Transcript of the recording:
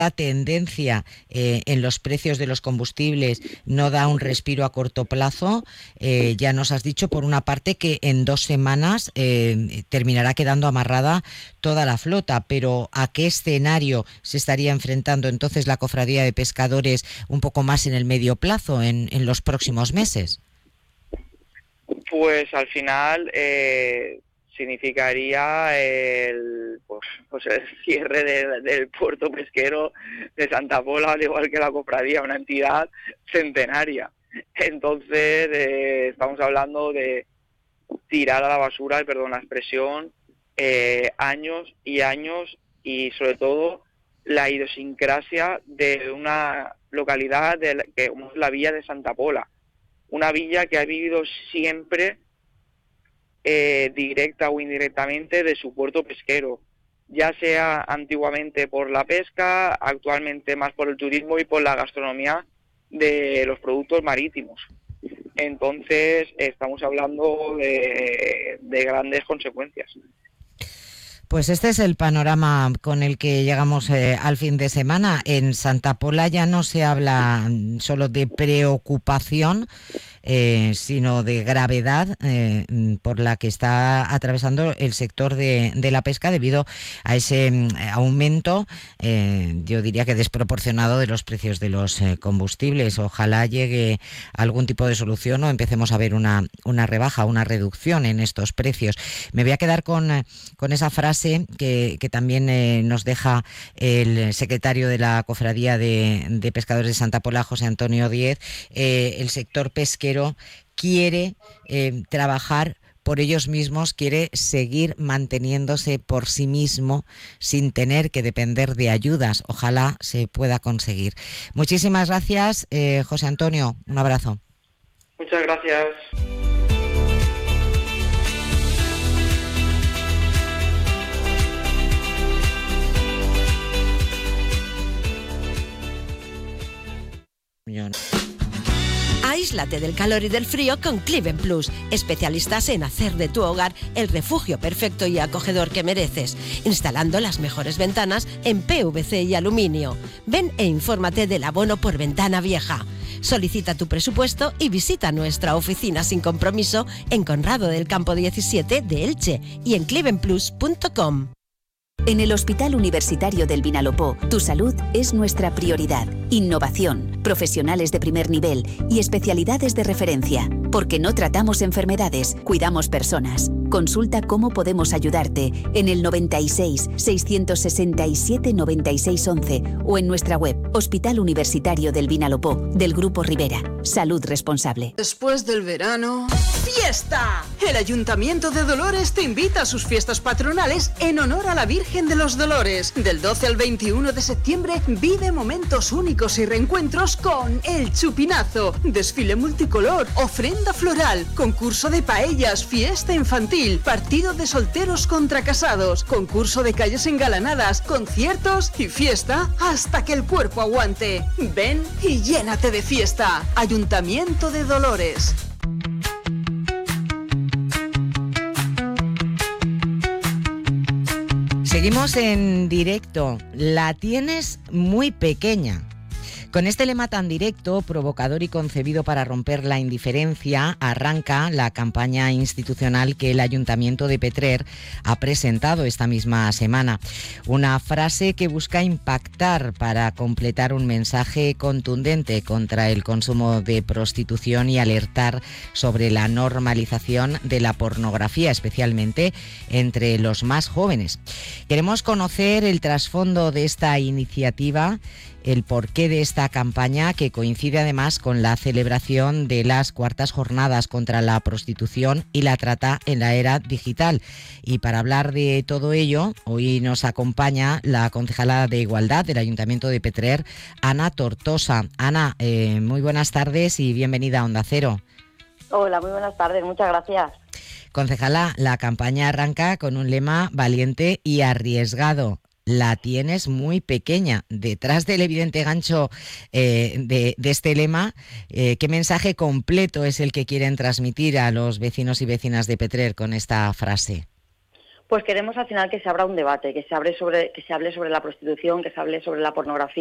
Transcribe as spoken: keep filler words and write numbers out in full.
la tendencia eh, en los precios de los combustibles no da un respiro a corto plazo. Eh, ya nos has dicho, por una parte, que en dos semanas eh, terminará quedando amarrada toda la flota, pero ¿a qué escenario se estaría enfrentando entonces la Cofradía de Pescadores un poco más en el medio plazo, en, en los próximos meses? Pues al final eh, significaría el, pues, pues el cierre de, del puerto pesquero de Santa Pola, al igual que la Cofradía, una entidad centenaria. Entonces eh, estamos hablando de tirar a la basura, perdón la expresión, eh, años y años, y sobre todo la idiosincrasia de una localidad de la, que es la villa de Santa Pola. Una villa que ha vivido siempre, eh, directa o indirectamente, de su puerto pesquero, ya sea antiguamente por la pesca, actualmente más por el turismo y por la gastronomía de los productos marítimos. Entonces estamos hablando de, de grandes consecuencias. Pues este es el panorama con el que llegamos eh, al fin de semana. En Santa Pola ya no se habla solo de preocupación, eh, sino de gravedad eh, por la que está atravesando el sector de, de la pesca debido a ese eh, aumento, eh, yo diría que desproporcionado, de los precios de los eh, combustibles. Ojalá llegue algún tipo de solución o empecemos a ver una, una rebaja, una reducción en estos precios. Me voy a quedar con, con esa frase Que, que también eh, nos deja el secretario de la Cofradía de, de Pescadores de Santa Pola, José Antonio Díez. Eh, el sector pesquero quiere eh, trabajar por ellos mismos, quiere seguir manteniéndose por sí mismo sin tener que depender de ayudas. Ojalá se pueda conseguir. Muchísimas gracias, eh, José Antonio. Un abrazo. Muchas gracias. Aíslate del calor y del frío con Cliven Plus, especialistas en hacer de tu hogar el refugio perfecto y acogedor que mereces, instalando las mejores ventanas en P V C y aluminio. Ven e infórmate del abono por ventana vieja. Solicita tu presupuesto y visita nuestra oficina sin compromiso en Conrado del Campo diecisiete de Elche y en cliven plus punto com. En el Hospital Universitario del Vinalopó, tu salud es nuestra prioridad. Innovación, profesionales de primer nivel y especialidades de referencia. Porque no tratamos enfermedades, cuidamos personas. Consulta cómo podemos ayudarte en el noventa y seis, seiscientos sesenta y siete, noventa y seis once o en nuestra web Hospital Universitario del Vinalopó, del Grupo Rivera. Salud responsable. Después del verano... ¡Fiesta! El Ayuntamiento de Dolores te invita a sus fiestas patronales en honor a la Virgen de los Dolores. Del doce al veintiuno de septiembre vive momentos únicos y reencuentros con El Chupinazo, desfile multicolor, ofrenda floral, concurso de paellas, fiesta infantil, partido de solteros contra casados, concurso de calles engalanadas, conciertos y fiesta hasta que el cuerpo aguante. Ven y llénate de fiesta. Ayuntamiento de Dolores. Seguimos en directo. La tienes muy pequeña. Con este lema tan directo, provocador y concebido para romper la indiferencia, arranca la campaña institucional que el Ayuntamiento de Petrer ha presentado esta misma semana. Una frase que busca impactar para completar un mensaje contundente contra el consumo de prostitución y alertar sobre la normalización de la pornografía, especialmente entre los más jóvenes. Queremos conocer el trasfondo de esta iniciativa, el porqué de esta campaña, que coincide además con la celebración de las cuartas jornadas contra la prostitución y la trata en la era digital. Y para hablar de todo ello, hoy nos acompaña la concejala de Igualdad del Ayuntamiento de Petrer, Ana Tortosa. Ana, eh, muy buenas tardes y bienvenida a Onda Cero. Hola, muy buenas tardes, muchas gracias. Concejala, la campaña arranca con un lema valiente y arriesgado. La tienes muy pequeña. Detrás del evidente gancho eh, de, de este lema, eh, ¿qué mensaje completo es el que quieren transmitir a los vecinos y vecinas de Petrer con esta frase? Pues queremos al final que se abra un debate, que se hable sobre, que se hable sobre la prostitución, que se hable sobre la pornografía.